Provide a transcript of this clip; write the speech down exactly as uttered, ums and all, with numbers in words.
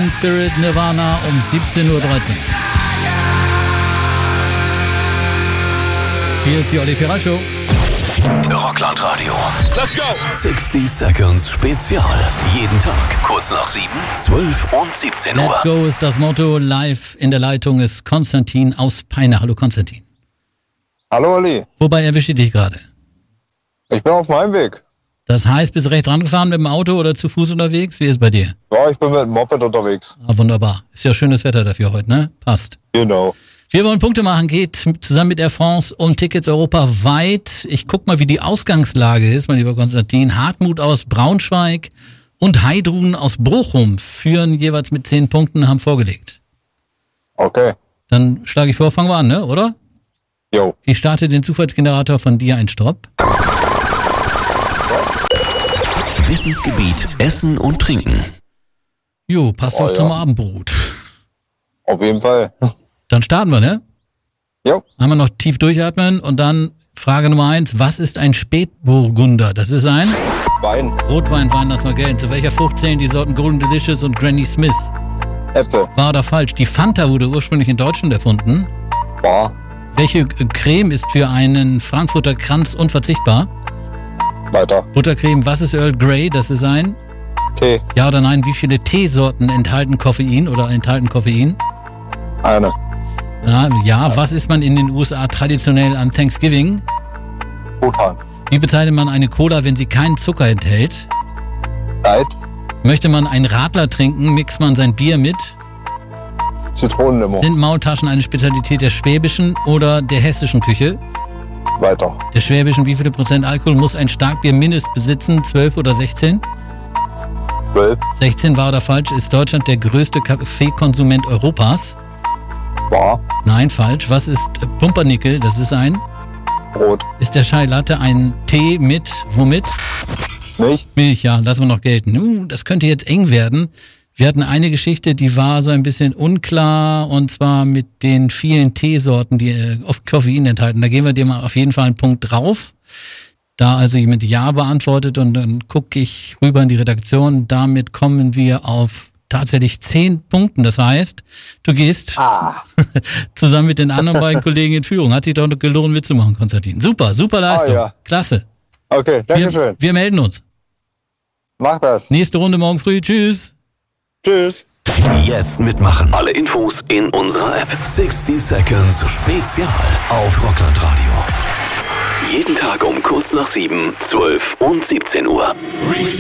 Teen Spirit, Nirvana um siebzehn Uhr dreizehn. Hier ist die Olli Piral Show. Rockland Radio. Let's go! sixty Seconds Spezial. Jeden Tag kurz nach sieben, zwölf und siebzehn Uhr. Let's go ist das Motto. Live in der Leitung ist Konstantin aus Peine. Hallo Konstantin. Hallo Olli. Wobei erwische ich dich gerade? Ich bin auf meinem Weg. Das heißt, bist du rechts rangefahren mit dem Auto oder zu Fuß unterwegs? Wie ist es bei dir? Ja, ich bin mit dem Moped unterwegs. Ah, wunderbar. Ist ja schönes Wetter dafür heute, ne? Passt. Genau. Wir wollen Punkte machen, geht zusammen mit Air France um Tickets europaweit. Ich guck mal, wie die Ausgangslage ist, mein lieber Konstantin. Hartmut aus Braunschweig und Heidrun aus Bochum führen jeweils mit zehn Punkten, haben vorgelegt. Okay. Dann schlage ich vor, fangen wir an, ne? Oder? Jo. Ich starte den Zufallsgenerator von dir, ein Stopp. Wissensgebiet Essen und Trinken. Jo, passt Oh, doch ja. zum Abendbrot. Auf jeden Fall. Dann starten wir, ne? Jo. Einmal noch tief durchatmen und dann Frage Nummer eins. Was ist ein Spätburgunder? Das ist ein Wein. Rotwein, Wein, lass mal gelten. Zu welcher Frucht zählen die Sorten Golden Delicious und Granny Smith? Äpfel. Wahr oder falsch? Die Fanta wurde ursprünglich in Deutschland erfunden. Bar. Welche Creme ist für einen Frankfurter Kranz unverzichtbar? Weiter. Buttercreme, was ist Earl Grey? Das ist ein Tee. Ja oder nein? Wie viele Teesorten enthalten Koffein oder enthalten Koffein? Eine. Ja, ja, was isst man in den U S A traditionell an Thanksgiving? Truthahn. Wie bezeichnet man eine Cola, wenn sie keinen Zucker enthält? Light. Möchte man einen Radler trinken, mixt man sein Bier mit? Zitronenlimo. Sind Maultaschen eine Spezialität der schwäbischen oder der hessischen Küche? Weiter. Der schwäbischen, wie viele Prozent Alkohol muss ein Starkbier mindestens besitzen? zwölf oder sechzehn? Zwölf. sechzehn, wahr oder falsch? Ist Deutschland der größte Kaffeekonsument Europas? Bar. Nein, falsch. Was ist Pumpernickel? Das ist ein... Brot. Ist der Chai Latte ein Tee mit... Womit? Milch. Milch, ja. Lassen wir noch gelten. Uh, das könnte jetzt eng werden. Wir hatten eine Geschichte, die war so ein bisschen unklar, und zwar mit den vielen Teesorten, die äh, oft Koffein enthalten. Da geben wir dir mal auf jeden Fall einen Punkt drauf. Da also jemand Ja beantwortet, und dann gucke ich rüber in die Redaktion. Damit kommen wir auf tatsächlich zehn Punkten. Das heißt, du gehst Ah. zusammen mit den anderen beiden Kollegen in Führung. Hat sich doch noch gelohnt mitzumachen, Konstantin. Super, super Leistung. Ah, ja. Klasse. Okay, danke Wir, schön. wir melden uns. Mach das. Nächste Runde morgen früh. Tschüss. Tschüss. Jetzt mitmachen. Alle Infos in unserer App. sixty Seconds Spezial auf Rockland Radio. Jeden Tag um kurz nach sieben, zwölf und siebzehn Uhr.